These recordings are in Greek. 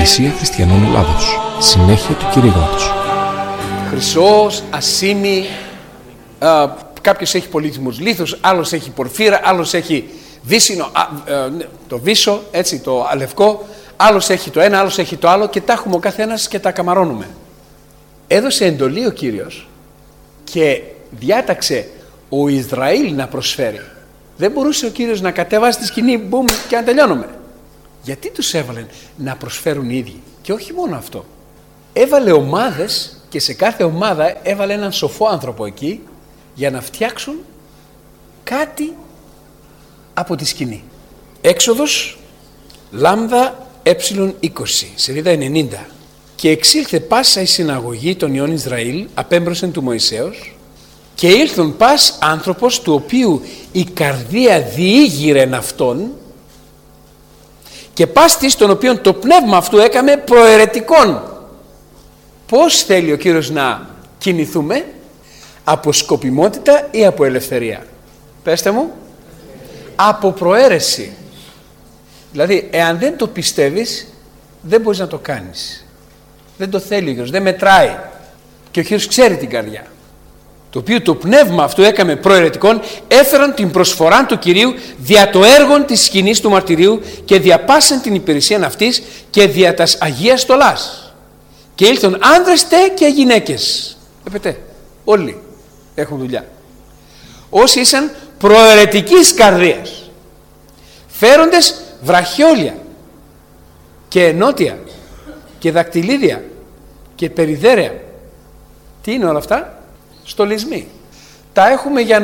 Εκκλησία Χριστιανών Ελλάδος. Συνέχεια του κηρύγματος. Χρυσός, ασήμι, κάποιος έχει πολύτιμους λίθους, άλλος έχει πορφύρα, άλλος έχει βύσσινο, το βύσσο, έτσι, το αλευκό, άλλος έχει το ένα, άλλος έχει το άλλο και τα έχουμε ο καθένας και τα καμαρώνουμε. Έδωσε εντολή ο Κύριος και διάταξε ο Ισραήλ να προσφέρει. Δεν μπορούσε ο Κύριος να κατεβάσει τη σκηνή, μπουμ, και να τελειώνουμε. Γιατί τους έβαλε να προσφέρουν οι ίδιοι? Και όχι μόνο αυτό. Έβαλε ομάδες και σε κάθε ομάδα έβαλε έναν σοφό άνθρωπο εκεί για να φτιάξουν κάτι από τη σκηνή. Έξοδος λάμδα ε20, σελίδα 90. Και εξήλθε πάσα η συναγωγή των ιών Ισραήλ απέμπροσεν του Μωυσέως και ήλθον πας άνθρωπος του οποίου η καρδία διήγηρεν αυτόν και πας της τον οποίον το πνεύμα αυτού έκαμε προαιρετικόν. Πώς θέλει ο Κύριος να κινηθούμε? Από σκοπιμότητα ή από ελευθερία? Πέστε μου. Από προαίρεση. Δηλαδή εάν δεν το πιστεύεις δεν μπορείς να το κάνεις. Δεν το θέλει ο Κύριος, δεν μετράει. Και ο Κύριος ξέρει την καρδιά. Το οποίο το πνεύμα αυτού έκαμε προαιρετικόν, έφεραν την προσφορά του Κυρίου δια το έργον της σκηνής του μαρτυρίου και διαπάσαν την υπηρεσία αυτής και δια τας Αγίας στολάς. Και ήλθον άνδρες τε και γυναίκες. Βλέπετε, όλοι έχουν δουλειά. Όσοι ήσαν προαιρετικής καρδίας, φέροντες βραχιόλια και ενότια και δακτυλίδια και περιδέρεα. Τι είναι όλα αυτά? Στολισμοί. Τα έχουμε για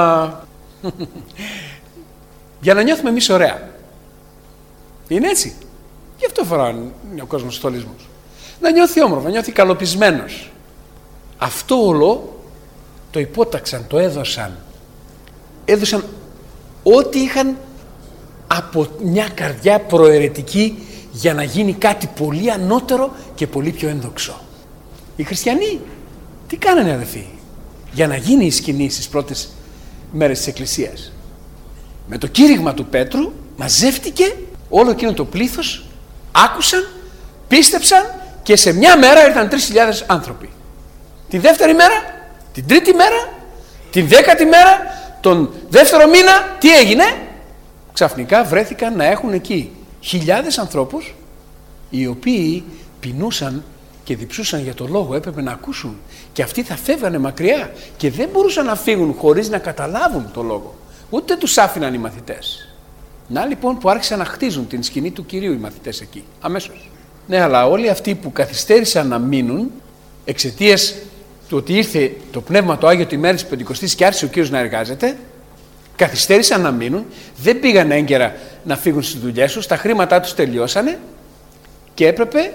να νιώθουμε εμείς ωραία. Είναι έτσι. Γι' αυτό φοράνε ο κόσμος στολισμούς. Να νιώθει όμορφα, να νιώθει καλοπισμένος. Αυτό όλο το υπόταξαν, το έδωσαν. Έδωσαν ό,τι είχαν από μια καρδιά προαιρετική για να γίνει κάτι πολύ ανώτερο και πολύ πιο ένδοξο. Οι χριστιανοί τι κάνανε, αδελφοί, για να γίνει η σκηνή στις πρώτες μέρες της Εκκλησίας? Με το κήρυγμα του Πέτρου μαζεύτηκε όλο εκείνο το πλήθος, άκουσαν, πίστεψαν και σε μια μέρα ήρθαν 3.000 άνθρωποι. Τη δεύτερη μέρα, την τρίτη μέρα, την 10η μέρα, τον δεύτερο μήνα, τι έγινε? Ξαφνικά βρέθηκαν να έχουν εκεί χιλιάδες ανθρώπους οι οποίοι πεινούσαν και διψούσαν για το λόγο, έπρεπε να ακούσουν, και αυτοί θα φεύγανε μακριά και δεν μπορούσαν να φύγουν χωρίς να καταλάβουν το λόγο, ούτε τους άφηναν οι μαθητές. Να λοιπόν που άρχισαν να χτίζουν την σκηνή του Κυρίου οι μαθητές εκεί αμέσως. Ναι, αλλά όλοι αυτοί που καθυστέρησαν να μείνουν εξαιτίας του ότι ήρθε το Πνεύμα το Άγιο τη μέρα της Πεντηκοστής και άρχισε ο Κύριος να εργάζεται, καθυστέρησαν να μείνουν, δεν πήγαν έγκαιρα να φύγουν στις δουλειές τους, τα χρήματά τους τελειώσανε και έπρεπε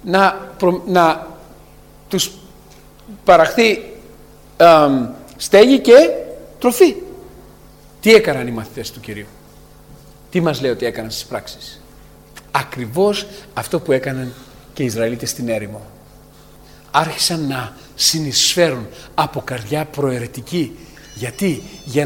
να τους παραχθεί στέγη και τροφή. Τι έκαναν οι μαθητές του Κυρίου? Τι μας λέει ότι έκαναν στις πράξεις? Ακριβώς αυτό που έκαναν και οι Ισραηλίτες στην έρημο. Άρχισαν να συνεισφέρουν από καρδιά προαιρετική. Γιατί? Για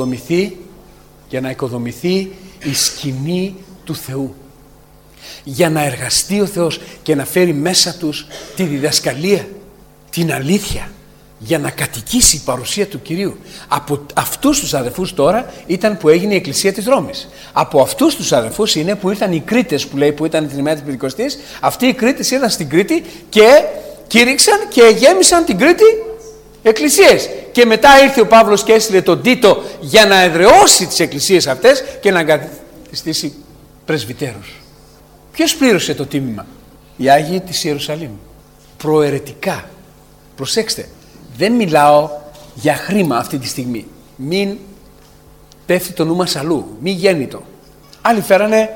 να οικοδομηθεί η σκηνή του Θεού. Για να εργαστεί ο Θεός και να φέρει μέσα τους τη διδασκαλία, την αλήθεια, για να κατοικήσει η παρουσία του Κυρίου. Από αυτούς τους αδελφούς τώρα ήταν που έγινε η Εκκλησία της Ρώμης. Από αυτούς τους αδελφούς είναι που ήρθαν οι Κρήτες, που λέει, που ήταν την ημέρα της Πεντηκοστής. Αυτοί οι Κρήτες ήρθαν στην Κρήτη και κήρυξαν και γέμισαν την Κρήτη εκκλησίες. Και μετά ήρθε ο Παύλος και έστειλε τον Τίτο για να εδραιώσει τις εκκλησίες αυτές και να εγκαθιστήσει πρεσβυτέρους. Ποιος πλήρωσε το τίμημα? Οι Άγιοι της Ιερουσαλήμ. Προαιρετικά. Προσέξτε, δεν μιλάω για χρήμα αυτή τη στιγμή. Μην πέφτει το νου μας αλλού. Μην γέννητο. Άλλοι φέρανε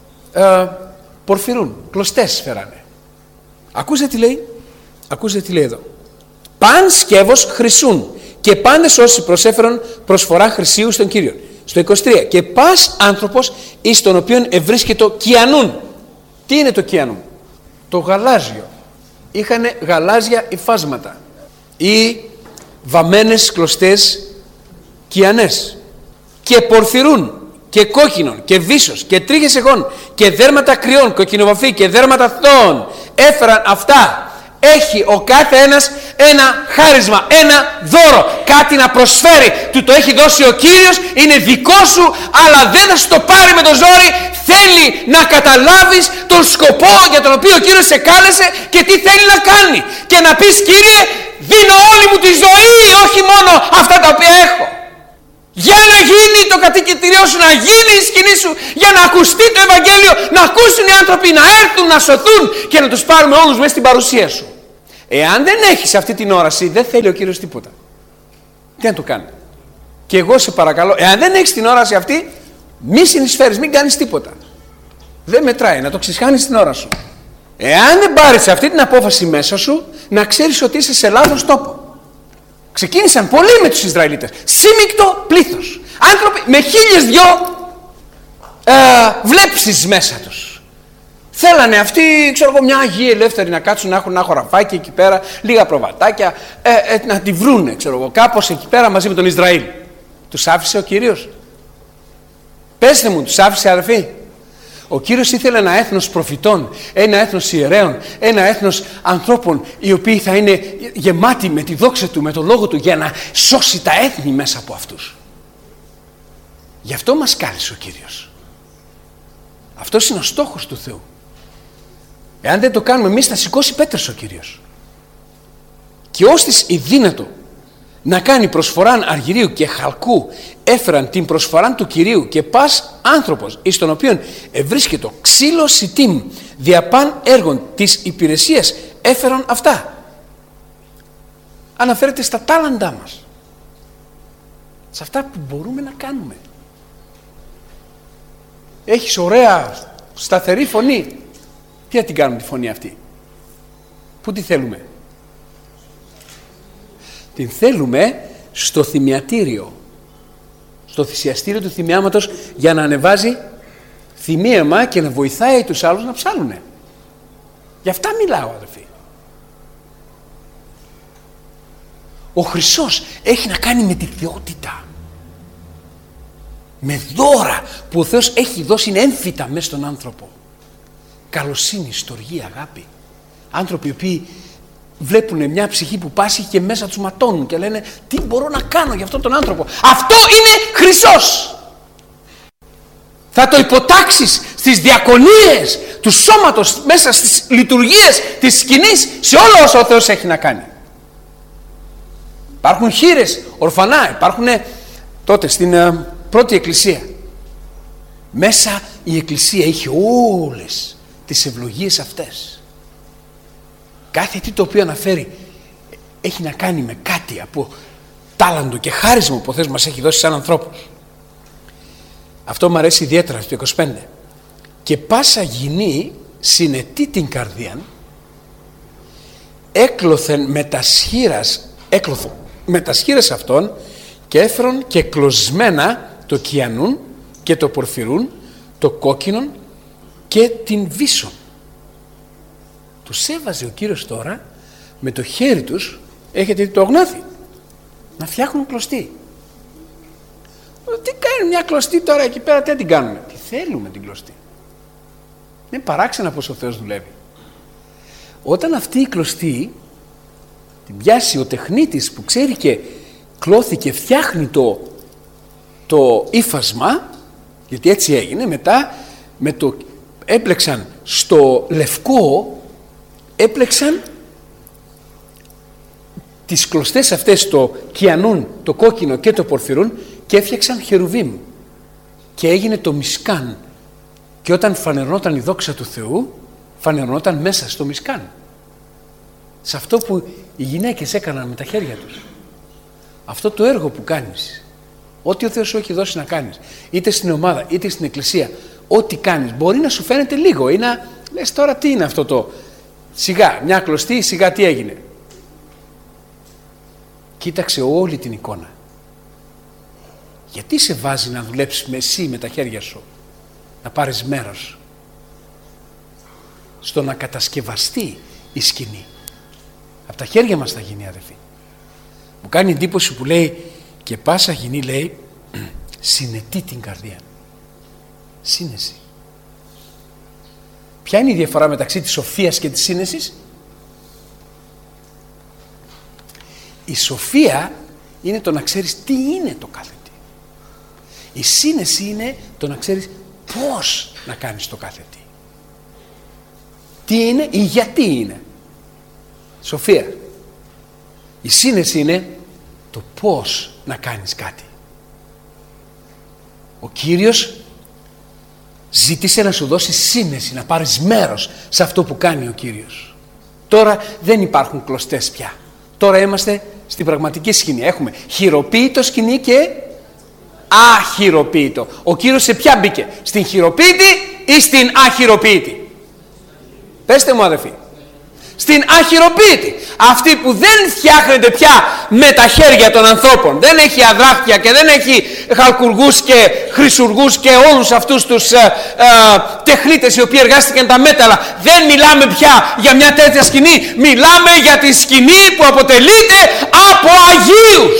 πορφυρούν, κλωστές φέρανε. Ακούστε τι λέει? Ακούστε τι λέει εδώ. Παν σκεύος χρυσούν και πάντες όσοι προσέφεραν προσφορά χρυσίου στον Κύριο. Στο 23. Και πας άνθρωπος εις τον οποίον ευρίσκεται κιανούν. Τι είναι το κιανούν? Το γαλάζιο. Είχανε γαλάζια υφάσματα ή βαμμένες κλωστές κιανές. Και πορφυρούν και κόκκινων και βύσσος και τρίχες εγών και δέρματα κρυών, κοκκινοβαφή και δέρματα θώων έφεραν αυτά. Έχει ο κάθε ένας ένα χάρισμα, ένα δώρο, κάτι να προσφέρει. Του το έχει δώσει ο Κύριος, είναι δικό σου, αλλά δεν θα σου το πάρει με το ζόρι. Θέλει να καταλάβεις τον σκοπό για τον οποίο ο Κύριος σε κάλεσε και τι θέλει να κάνει. Και να πεις, Κύριε, δίνω όλη μου τη ζωή, όχι μόνο αυτά τα οποία έχω. Για να γίνει το κατοικητήριό σου, να γίνει η σκηνή σου, για να ακουστεί το Ευαγγέλιο, να ακούσουν οι άνθρωποι, να έρθουν, να σωθούν και να τους πάρουμε όλους μέσα στην παρουσία σου. Εάν δεν έχεις αυτή την όραση, δεν θέλει ο Κύριος τίποτα. Τι να το κάνει. Και εγώ σε παρακαλώ, εάν δεν έχεις την όραση αυτή, μη συνεισφέρεις, μην κάνεις τίποτα. Δεν μετράει, να το ξεσχάνεις την ώρα σου. Εάν δεν πάρεις αυτή την απόφαση μέσα σου, να ξέρεις ότι είσαι σε λάθος τόπο. Ξεκίνησαν πολλοί με τους Ισραηλίτες. Σύμμικτο πλήθος. Άνθρωποι με 1002 βλέψεις μέσα τους. Θέλανε αυτοί, ξέρω εγώ, μια γη ελεύθερη να κάτσουν, να έχουν ένα χωραφάκι εκεί πέρα, λίγα προβατάκια, να τη βρούνε, ξέρω εγώ, κάπως εκεί πέρα μαζί με τον Ισραήλ. Τους άφησε ο Κύριος? Πέστε μου, τους άφησε, αδερφοί? Ο Κύριος ήθελε ένα έθνος προφητών, ένα έθνος ιερέων, ένα έθνος ανθρώπων οι οποίοι θα είναι γεμάτοι με τη δόξα Του, με τον Λόγο Του, για να σώσει τα έθνη μέσα από αυτούς. Γι' αυτό μας κάλεσε ο Κύριος. Αυτός είναι ο στόχος του Θεού. Εάν δεν το κάνουμε εμείς, θα σηκώσει πέτρες ο Κύριος. Και όστις η δύνατο να κάνει προσφοράν αργυρίου και χαλκού έφεραν την προσφοράν του Κυρίου, και πας άνθρωπος εις τον οποίον ευρίσκεται ξύλο σιτήμ διαπάν έργων της υπηρεσίας έφεραν αυτά. Αναφέρεται στα τάλαντά μας, σε αυτά που μπορούμε να κάνουμε. Έχεις ωραία σταθερή φωνή, τι θα την κάνουμε τη φωνή αυτή? Πού τη θέλουμε? Την θέλουμε στο θυμιατήριο, στο θυσιαστήριο του θυμιάματος, για να ανεβάζει θυμίαμα και να βοηθάει τους άλλους να ψάνουνε. Γι' αυτά μιλάω, αδελφοί. Ο Χρυσός έχει να κάνει με τη θεότητα, με δώρα που ο Θεός έχει δώσει, είναι έμφυτα μέσα στον άνθρωπο. Καλοσύνη, στοργή, αγάπη. Άνθρωποι οι οποίοι βλέπουν μια ψυχή που πάσχει και μέσα τους ματώνουν και λένε, τι μπορώ να κάνω για αυτόν τον άνθρωπο? Αυτό είναι Χρυσός. Θα το υποτάξεις στις διακονίες του σώματος, μέσα στις λειτουργίες της σκηνής, σε όλο όσο ο Θεός έχει να κάνει. Υπάρχουν χήρες, ορφανά, υπάρχουν τότε στην πρώτη εκκλησία. Μέσα η εκκλησία είχε όλες τις ευλογίες αυτές. Κάθε τι το οποίο αναφέρει έχει να κάνει με κάτι από τάλαντο και χάρισμα που ο Θεός μας έχει δώσει σαν ανθρώπους. Αυτό μου αρέσει ιδιαίτερα στο 25. Και πάσα γυνή συνετή την καρδίαν έκλωθεν με τα σχήρας αυτών και έφερον και κλωσμένα το κιανούν και το πορφυρούν, το κόκκινον και την βύσσον. Τους έβαζε ο Κύριος τώρα με το χέρι τους, έχετε δει το γνάθι, να φτιάχνουν κλωστή. Τι κάνει μια κλωστή τώρα εκεί πέρα, τι την κάνουμε? Τι θέλουμε την κλωστή? Είναι παράξενα πως ο Θεός δουλεύει. Όταν αυτή η κλωστή την πιάσει ο τεχνίτης που ξέρει και κλώθει και φτιάχνει το ύφασμα, γιατί έτσι έγινε, μετά με το έπλεξαν στο λευκό, έπλεξαν τις κλωστές αυτές, το κιανούν, το κόκκινο και το πορφυρούν, και έφτιαξαν χερουβίμ και έγινε το μισκάν. Και όταν φανερωνόταν η δόξα του Θεού, φανερωνόταν μέσα στο μισκάν, σε αυτό που οι γυναίκες έκαναν με τα χέρια τους. Αυτό το έργο που κάνεις, ό,τι ο Θεός σου έχει δώσει να κάνεις, είτε στην ομάδα είτε στην εκκλησία, ό,τι κάνεις μπορεί να σου φαίνεται λίγο ή να λες, τώρα τι είναι αυτό το σιγά, μια κλωστή, σιγά τι έγινε? Κοίταξε όλη την εικόνα. Γιατί σε βάζει να δουλέψεις εσύ με τα χέρια σου, να πάρεις μέρος στο να κατασκευαστεί η σκηνή? Από τα χέρια μας θα γίνει, αδελφοί. Μου κάνει εντύπωση που λέει, και πάσα γυνή, λέει, συνετή την καρδία. Σύνεση. Ποια είναι η διαφορά μεταξύ της σοφίας και της σύνεσης? Η σοφία είναι το να ξέρεις τι είναι το κάθε τι. Η σύνεση είναι το να ξέρεις πώς να κάνεις το κάθε τι. Τι είναι ή γιατί είναι. Σοφία. Η σύνεση είναι το πώς να κάνεις κάτι. Ο Κύριος ζήτησε να σου δώσει σύνεση, να πάρεις μέρος σε αυτό που κάνει ο Κύριος. Τώρα δεν υπάρχουν κλωστές πια. Τώρα είμαστε στην πραγματική σκηνή. Έχουμε χειροποίητο σκηνή και αχειροποίητο. Ο Κύριος σε ποια μπήκε? Στην χειροποίητη ή στην αχειροποίητη? Πέστε μου αδερφοί. Στην αχειροποίητη. Αυτή που δεν φτιάχνεται πια με τα χέρια των ανθρώπων. Δεν έχει αδράφια και δεν έχει χαλκουργούς και χρυσουργούς και όλους αυτούς τους τεχνίτες οι οποίοι εργάστηκαν τα μέταλλα. Δεν μιλάμε πια για μια τέτοια σκηνή. Μιλάμε για τη σκηνή που αποτελείται από Αγίους.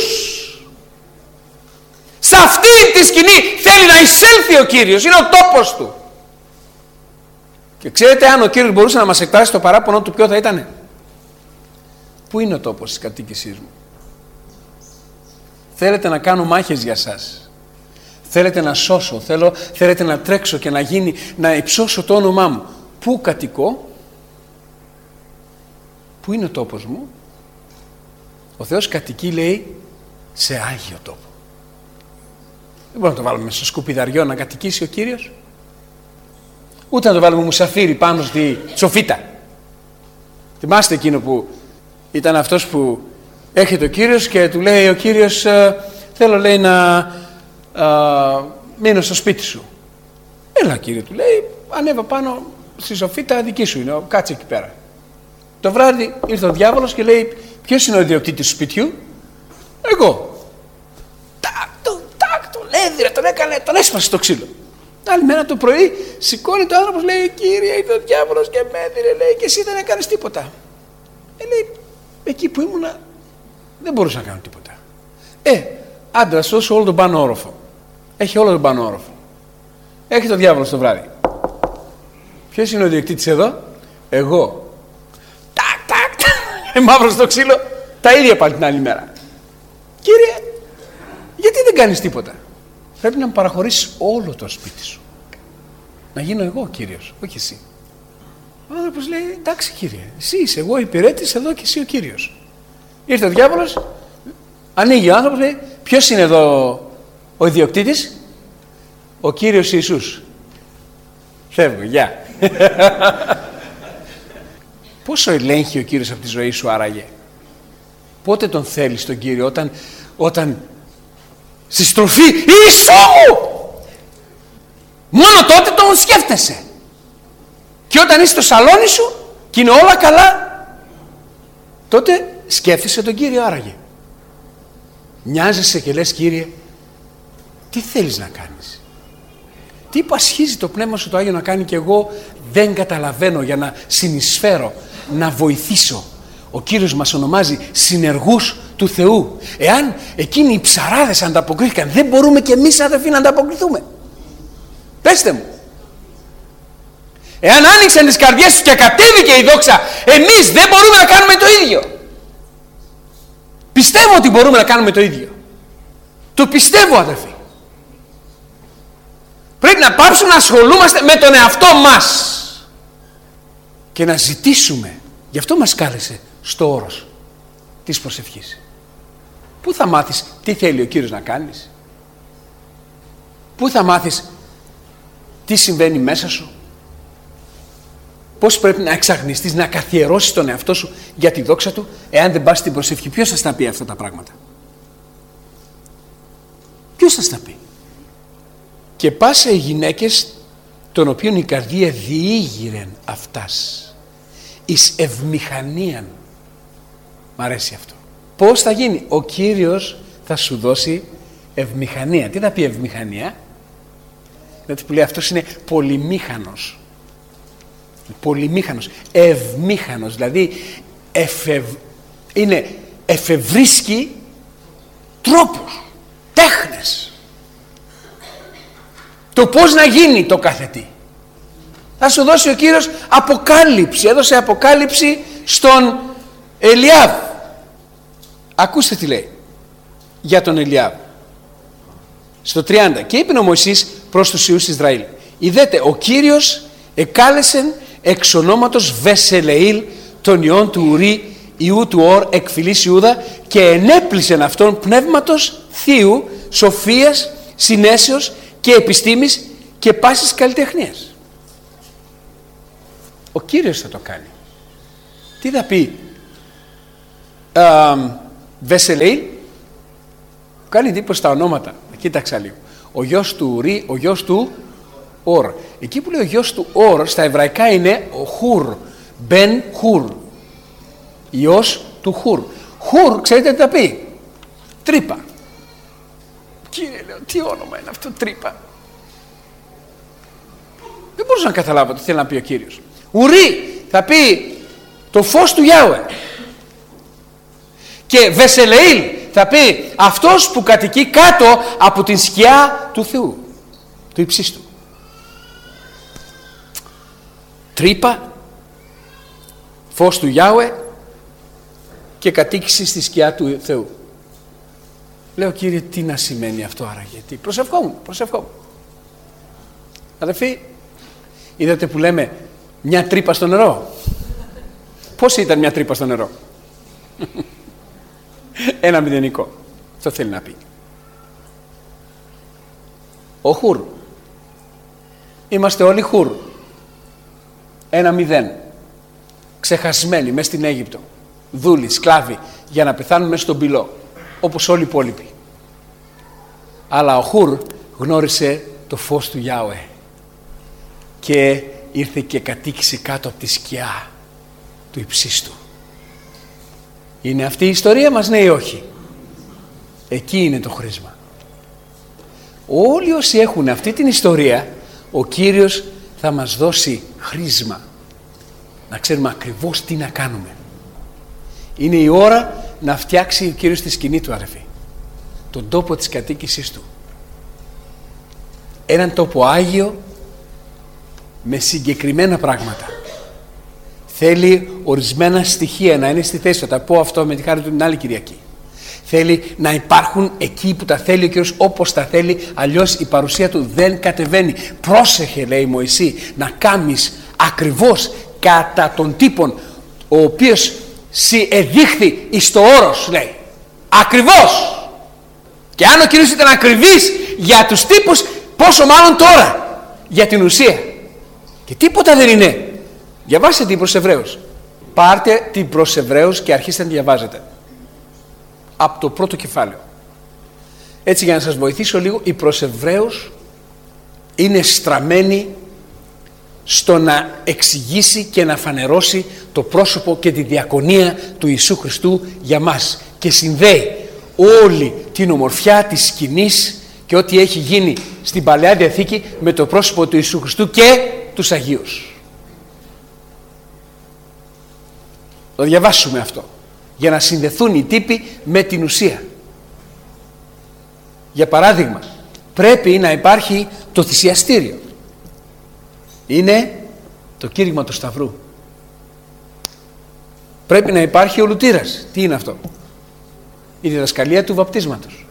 Σε αυτή τη σκηνή θέλει να εισέλθει ο Κύριος. Είναι ο τόπος του. Και ξέρετε, αν ο Κύριος μπορούσε να μας εκφράσει το παράπονο του, ποιο θα ήτανε? Πού είναι ο τόπος της κατοίκησής μου? Θέλετε να κάνω μάχες για σας? Θέλετε να σώσω? Θέλετε να τρέξω και να υψώσω το όνομά μου? Πού κατοικώ? Πού είναι ο τόπος μου? Ο Θεός κατοικεί, λέει, σε Άγιο τόπο. Δεν μπορούμε να το βάλουμε στο σκουπιδαριό να κατοικήσει ο Κύριος. Ούτε να το βάλουμε μουσαφίρι πάνω στη σοφίτα. Θυμάστε εκείνο που ήταν αυτός που έρχεται ο Κύριος και του λέει ο Κύριος, θέλω, λέει, να μείνω στο σπίτι σου. Έλα, Κύριε, του λέει, ανέβα πάνω στη σοφίτα, δική σου είναι, κάτσε εκεί πέρα. Το βράδυ ήρθε ο διάβολος και λέει, ποιος είναι ο ιδιοκτήτης του σπιτιού? Εγώ. Τάκ, τον έδιρε, τον έσπασε στο ξύλο. Άλλη μέρα το πρωί σηκώνει το άνθρωπος, λέει, Κύριε, ήρθε ο διάβολος και με έδιρε, λέει, και εσύ δεν έκανες τίποτα. Λέει, εκεί που ήμουνα δεν μπορούσα να κάνω τίποτα. Άντρας, δώσου όλο τον πάνω όροφο. Έχει όλο τον πάνω όροφο. Έχει το διάβολο το βράδυ. Ποιος είναι ο ιδιοκτήτης εδώ? Εγώ. Τάκ, μαύρο στο ξύλο, τα ίδια πάλι την άλλη μέρα. Κύριε, γιατί δεν κάνεις τίποτα? Πρέπει να μου παραχωρήσεις όλο το σπίτι σου. Να γίνω εγώ ο Κύριος, όχι εσύ. Ο άνθρωπος λέει, εντάξει, Κύριε, εσύ είσαι, εγώ υπηρέτης εδώ και εσύ ο Κύριος. Ήρθε ο διάβολος, ανοίγει ο άνθρωπος, λέει, ποιος είναι εδώ ο ιδιοκτήτης? Ο Κύριος Ιησούς. Φεύγω, γεια. Πόσο ελέγχει ο Κύριος από τη ζωή σου άραγε? Πότε τον θέλεις τον Κύριο? Όταν στη στροφή Ιησού! Μόνο τότε τον σκέφτεσαι. Και όταν είσαι στο σαλόνι σου και είναι όλα καλά, τότε σκέφτεσαι τον Κύριο άραγε. Νοιάζεσαι και λες, Κύριε, τι θέλεις να κάνεις? Τι υπασχίζει το Πνεύμα σου το Άγιο να κάνει και εγώ δεν καταλαβαίνω, για να συνεισφέρω, να βοηθήσω. Ο Κύριος μας ονομάζει συνεργούς του Θεού. Εάν εκείνοι οι ψαράδες ανταποκρίθηκαν, δεν μπορούμε και εμείς, αδερφοί, να ανταποκριθούμε? Πέστε μου. Εάν άνοιξαν τις καρδιές τους και κατέβηκε η δόξα, εμείς δεν μπορούμε να κάνουμε το ίδιο? Πιστεύω ότι μπορούμε να κάνουμε το ίδιο. Το πιστεύω, αδερφοί. Πρέπει να πάψουμε να ασχολούμαστε με τον εαυτό μας και να ζητήσουμε. Γι' αυτό μας κάλεσε στο όρος της προσευχής. Πού θα μάθεις τι θέλει ο Κύριος να κάνεις? Πού θα μάθεις τι συμβαίνει μέσα σου? Πώς πρέπει να εξαγνιστείς, να καθιερώσεις τον εαυτό σου για τη δόξα του, εάν δεν πας στην προσευχή? Ποιος θα στα πει αυτά τα πράγματα? Ποιος θα στα πει? Και πάσα οι γυναίκες των οποίων η καρδία διήγηρεν αυτάς εις ευμηχανίαν. Μ' αρέσει αυτό. Πώς θα γίνει? Ο Κύριος θα σου δώσει ευμηχανία. Τι θα πει ευμηχανία? Δηλαδή που λέει αυτός είναι πολυμήχανος. Πολυμήχανος, ευμήχανος, δηλαδή εφευρίσκει τρόπους, τέχνες. Το το πώς να γίνει το κάθε τι. Θα σου δώσει ο Κύριος αποκάλυψη. Έδωσε αποκάλυψη στον Ελιάβ. Ακούστε τι λέει για τον Ελιάβ. Στο 30. Και είπε ο Μωυσής προς τους Υιούς Ισραήλ: Ιδέτε, ο Κύριος εκάλεσεν εξ ονόματος Βεσελεήλ των ιών του Ουρί Ιού του Ορ εκ φυλής Ιούδα, και ενέπλησεν αυτόν πνεύματος θείου, σοφίας, συνέσεως και επιστήμης και πάσης καλλιτεχνίας. Ο Κύριος θα το κάνει. Τι θα πει Βεσελεήλ? Κάνει εντύπωση στα ονόματα. Κοίταξα λίγο. Ο γιος του Ουρί, ο γιος του Ορ. Εκεί που λέει ο γιος του Ορ, στα εβραϊκά είναι ο Χουρ, Μπεν Χουρ, ιός του Χουρ. Χουρ, ξέρετε τι θα πει? Τρύπα. Κύριε, λέω, τι όνομα είναι αυτό, τρύπα? Δεν μπορούσα να καταλάβω τι θέλει να πει ο Κύριος. Ουρί θα πει το φως του Γιάουε. Και Βεσελεήλ θα πει αυτός που κατοικεί κάτω από την σκιά του Θεού, του υψίστου. Τρύπα, φως του Γιάουε και κατοίκηση στη σκιά του Θεού. Λέω, Κύριε, τι να σημαίνει αυτό άραγε? Τι? Προσευχόμουν. Αδελφοί, είδατε που λέμε μια τρύπα στο νερό? Πώς ήταν μια τρύπα στο νερό? Ένα μηδενικό. Αυτό θέλει να πει. Ο Χουρ. Είμαστε όλοι Χουρ. Ένα μηδέν. Ξεχασμένοι μέσα στην Αίγυπτο. Δούλοι, σκλάβοι, για να πεθάνουν μέσα στον πυλό. Όπως όλοι οι υπόλοιποι. Αλλά ο Χουρ γνώρισε το φως του Γιάουε. Και ήρθε και κατοίκησε κάτω από τη σκιά του υψίστου. Είναι αυτή η ιστορία μας, ναι ή όχι? Εκεί είναι το χρήσμα. Όλοι όσοι έχουν αυτή την ιστορία, ο Κύριος θα μας δώσει χρήσμα. Να ξέρουμε ακριβώς τι να κάνουμε. Είναι η ώρα να φτιάξει ο Κύριος τη σκηνή του, αδερφοί. Τον τόπο της κατοίκησής του. Έναν τόπο άγιο με συγκεκριμένα πράγματα. Θέλει ορισμένα στοιχεία να είναι στη θέση. Θα τα πω αυτό με τη χάρη του την άλλη Κυριακή. Θέλει να υπάρχουν εκεί που τα θέλει ο Κύριος, όπως τα θέλει, αλλιώς η παρουσία του δεν κατεβαίνει. Πρόσεχε, λέει Μωυσή, να κάνεις ακριβώς κατά τον τύπον ο οποίος σοι εδείχθη εις το όρος, λέει. Ακριβώς. Και αν ο Κύριος ήταν ακριβής για τους τύπους, πόσο μάλλον τώρα για την ουσία. Και τίποτα δεν είναι. Διαβάστε την προς Εβραίους. Πάρτε την προς Εβραίους και αρχίστε να τη διαβάζετε. Από το πρώτο κεφάλαιο. Έτσι, για να σας βοηθήσω λίγο, η προς Εβραίους είναι στραμμένη στο να εξηγήσει και να φανερώσει το πρόσωπο και τη διακονία του Ιησού Χριστού για μας. Και συνδέει όλη την ομορφιά της σκηνής και ό,τι έχει γίνει στην Παλαιά Διαθήκη με το πρόσωπο του Ιησού Χριστού και τους Αγίους. Το διαβάσουμε αυτό για να συνδεθούν οι τύποι με την ουσία. Για παράδειγμα, πρέπει να υπάρχει το θυσιαστήριο. Είναι το κήρυγμα του Σταυρού. Πρέπει να υπάρχει ο λουτήρας. Τι είναι αυτό? Η διδασκαλία του βαπτίσματος.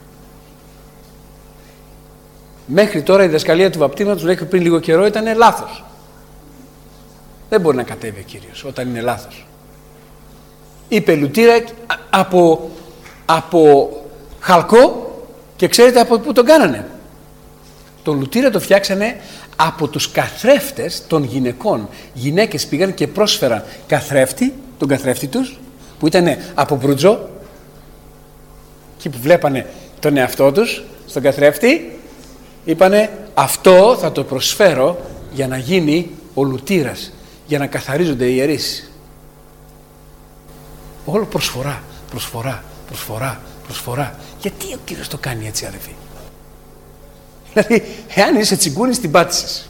Μέχρι τώρα η διδασκαλία του βαπτίσματος, μέχρι πριν λίγο καιρό, ήταν λάθος. Δεν μπορεί να κατέβει ο Κύριος όταν είναι λάθος. Είπε λουτήρα από χαλκό, και ξέρετε από πού τον κάνανε? Τον λουτήρα το φτιάξανε από τους καθρέφτες των γυναικών. Γυναίκες πήγαν και πρόσφεραν καθρέφτη, τον καθρέφτη τους, που ήταν από μπρουτζό, εκεί που βλέπανε τον εαυτό τους στον καθρέφτη, είπανε αυτό θα το προσφέρω για να γίνει ο λουτήρας, για να καθαρίζονται οι ιερείς. Όλο προσφορά. Γιατί ο Κύριος το κάνει έτσι, αδελφοί? Δηλαδή, εάν είσαι τσιγκούνης, την πάτησες.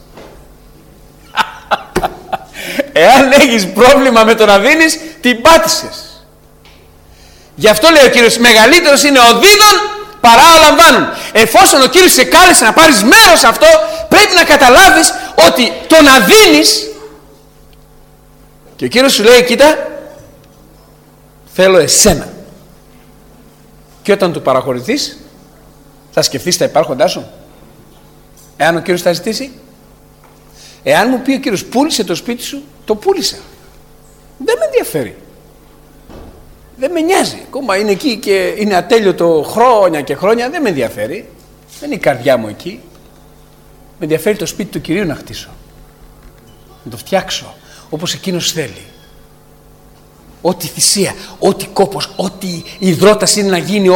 Εάν έχεις πρόβλημα με το να δίνεις, την πάτησες. Γι' αυτό λέει ο Κύριος, μεγαλύτερος είναι ο δίδων παρά ο λαμβάνων. Εφόσον ο Κύριος σε κάλεσε να πάρεις μέρος σε αυτό, Πρέπει να καταλάβεις ότι το να δίνεις, και ο Κύριος σου λέει, κοίτα, θέλω εσένα. Και όταν του παραχωρηθείς, θα σκεφτείς τα υπάρχοντά σου. Εάν ο Κύριος θα ζητήσει, εάν μου πει ο Κύριος πούλησε το σπίτι σου, το πούλησα. Δεν με ενδιαφέρει. Δεν με νοιάζει. Ακόμα είναι εκεί και είναι ατέλειωτο χρόνια και χρόνια, δεν με ενδιαφέρει. Δεν είναι η καρδιά μου εκεί. Με ενδιαφέρει το σπίτι του Κυρίου να χτίσω. Να το φτιάξω όπως εκείνος θέλει. Ό,τι θυσία, ό,τι κόπος, ό,τι υδρότας είναι να γίνει,